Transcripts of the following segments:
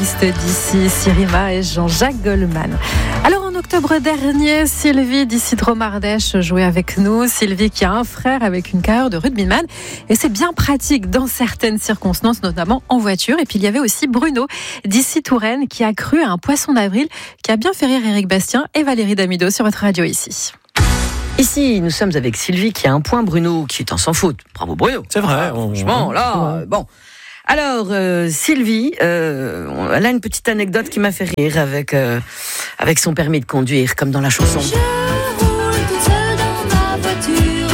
solistes d'ici, Sirima et Jean-Jacques Goldman. Alors en octobre dernier, Sylvie d'ici Dromardèche jouait avec nous. Sylvie qui a un frère avec une carrière de rugbyman et c'est bien pratique dans certaines circonstances, notamment en voiture. Et puis il y avait aussi Bruno d'ici Touraine qui a cru à un poisson d'avril qui a bien fait rire Éric Bastien et Valérie Damido sur votre radio ici. Ici, nous sommes avec Sylvie qui a un point, Bruno qui est un sans faute. Bravo Bruno. C'est vrai. Franchement, là, bon. Alors, Sylvie, elle a une petite anecdote qui m'a fait rire avec son permis de conduire, comme dans la chanson. Je roule toute seule dans ma voiture.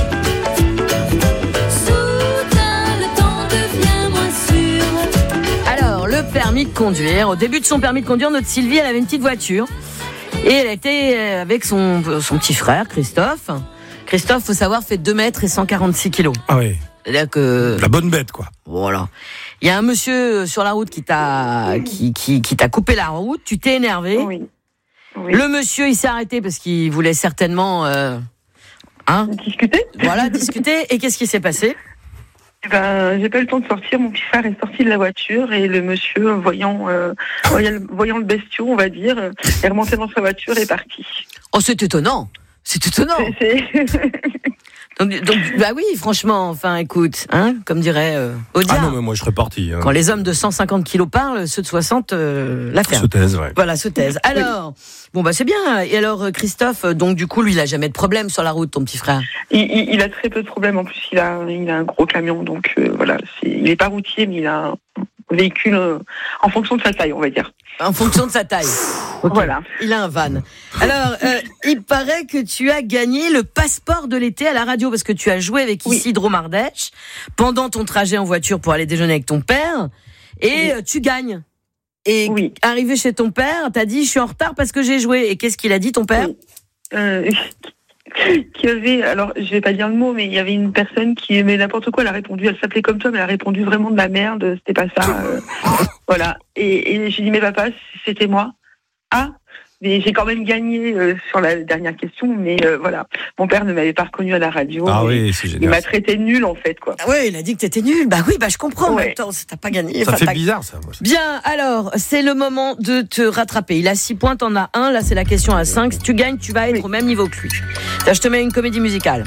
Soudain, le temps devient moins sûr. Alors, le permis de conduire. Au début de son permis de conduire, notre Sylvie, elle avait une petite voiture. Et elle était avec son petit frère, Christophe. Christophe, faut savoir, fait 2 mètres et 146 kilos. Ah oui. C'est-à-dire que... La bonne bête, quoi. Voilà. Il y a un monsieur sur la route qui t'a coupé la route, tu t'es énervé. Oui. Le monsieur, il s'est arrêté parce qu'il voulait certainement... Discuter. Voilà, discuter. Et qu'est-ce qui s'est passé ? J'ai pas eu le temps de sortir. Mon petit frère est sorti de la voiture et le monsieur, voyant le bestiau, on va dire, est remonté dans sa voiture et est parti. Oh, c'est étonnant. C'est étonnant. Donc, bah oui, franchement, enfin, écoute, comme dirait Audiard. Ah non, mais moi, je serais parti. Quand les hommes de 150 kilos parlent, ceux de 60 la ferment. Se taisent, ouais. Voilà, se taisent. Alors, bon, bah, c'est bien. Et alors, Christophe, donc, du coup, lui, il a jamais de problème sur la route, ton petit frère? Il a très peu de problèmes. En plus, il a un gros camion. Donc, voilà, il est pas routier, mais il a un véhicule en fonction de sa taille, on va dire. En fonction de sa taille. Okay. Voilà. Il a un van. Alors, il paraît que tu as gagné le passeport de l'été à la radio parce que tu as joué avec ici Dromardèche pendant ton trajet en voiture pour aller déjeuner avec ton père et tu gagnes. Et arrivé chez ton père, t'as dit je suis en retard parce que j'ai joué. Et qu'est-ce qu'il a dit ton père? Qu'il y avait, alors je vais pas dire le mot, mais il y avait une personne qui aimait n'importe quoi, elle a répondu, elle s'appelait comme toi, mais elle a répondu vraiment de la merde, c'était pas ça. Voilà. Et j'ai dit, mais papa, c'était moi. Ah, mais j'ai quand même gagné sur la dernière question, mais voilà. Mon père ne m'avait pas reconnu à la radio. Ah oui, c'est génial. Il m'a traité de nul, en fait, quoi. Ah ouais, il a dit que t'étais nul. Bah oui, bah je comprends. En même temps, t'as pas gagné. Ça fait bizarre, ça. Bien, alors, c'est le moment de te rattraper. Il a 6 points, t'en as 1. Là, c'est la question à 5. Si tu gagnes, tu vas être au même niveau que lui. Là, je te mets une comédie musicale.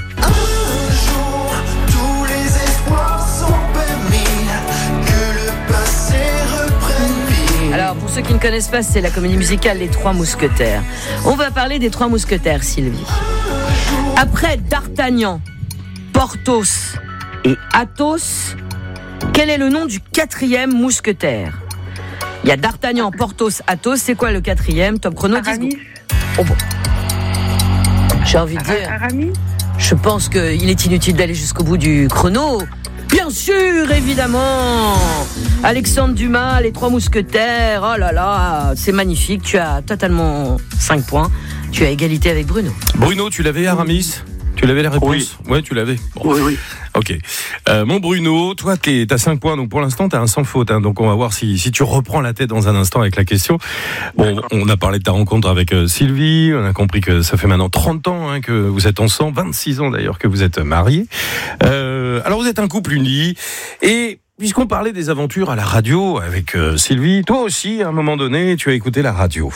Alors, pour ceux qui ne connaissent pas, c'est la comédie musicale Les Trois Mousquetaires. On va parler des Trois Mousquetaires, Sylvie. Après D'Artagnan, Porthos et Athos, quel est le nom du 4e mousquetaire? Il y a D'Artagnan, Porthos, Athos. C'est quoi le 4e? Top chrono, 10 secondes. Oh bon. J'ai envie de dire... Aramis ? Je pense qu'il est inutile d'aller jusqu'au bout du chrono. Bien sûr, évidemment. Alexandre Dumas, Les Trois Mousquetaires. Oh là là, c'est magnifique. Tu as totalement 5 points. Tu as égalité avec Bruno. Bruno, tu l'avais, Aramis? Tu l'avais la réponse? Oui. Ouais, tu l'avais. Bon. Oui. Ok. Mon Bruno, toi, t'as 5 points, donc pour l'instant, t'as un sans faute. Donc on va voir si tu reprends la tête dans un instant avec la question. Bon, on a parlé de ta rencontre avec Sylvie. On a compris que ça fait maintenant 30 ans que vous êtes ensemble, 26 ans d'ailleurs que vous êtes mariés. Alors vous êtes un couple uni et puisqu'on parlait des aventures à la radio avec Sylvie, toi aussi, à un moment donné, tu as écouté la radio.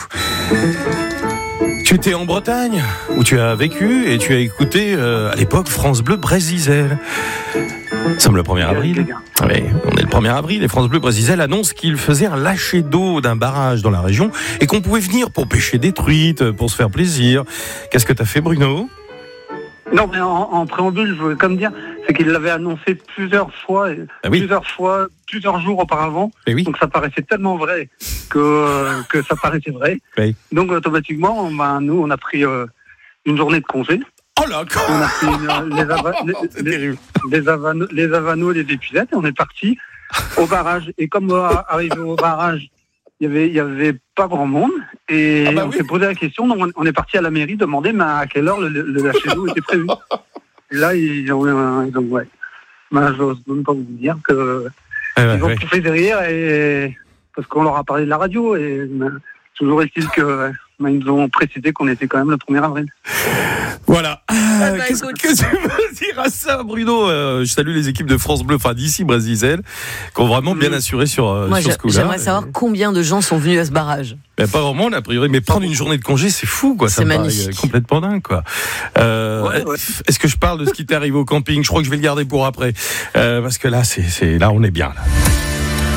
Tu étais en Bretagne, où tu as vécu, et tu as écouté, à l'époque, France Bleu Brésil. Nous sommes le 1er avril. Oui, on est le 1er avril, et France Bleu Brésil annonce qu'il faisait un lâcher d'eau d'un barrage dans la région, et qu'on pouvait venir pour pêcher des truites, pour se faire plaisir. Qu'est-ce que t'as fait, Bruno ? Non, mais en préambule, je voulais comme dire, c'est qu'il l'avait annoncé plusieurs fois, plusieurs jours auparavant. Et oui. Donc ça paraissait tellement vrai que ça paraissait vrai. Oui. Donc automatiquement, nous, on a pris une journée de congé. Oh là, on a pris les Havanots, les épuisettes, et on est parti au barrage. Et comme arrivé au barrage, il y avait pas grand monde, et on s'est posé la question, donc on est parti à la mairie demander à quelle heure le lâcher d'eau était prévu. Et là, ils ont ouais. Je n'ose même pas vous dire que ils ont tout fait derrière, et parce qu'on leur a parlé de la radio, et toujours est-il que ils nous ont précisé qu'on était quand même le 1er avril. Voilà. bah, Qu'est-ce écoute. que tu veux dire à ça, Bruno? Je salue les équipes de France Bleu, enfin d'ici, Brésil, qui ont vraiment bien assuré sur Moi, ce coup-là. j'aimerais savoir combien de gens sont venus à ce barrage. Mais pas vraiment, a priori. Mais prendre une journée de congé, c'est fou, quoi. Ça C'est me paraît magnifique. complètement dingue, quoi. Ouais. Est-ce que je parle de ce qui t'est arrivé au camping? Je crois que je vais le garder pour après. Parce que là, là, on est bien, là.